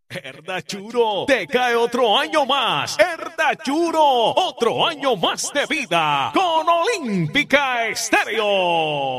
Herda Churo, te cae otro año más. Herda Churo, otro año más de vida con Olímpica Estéreo.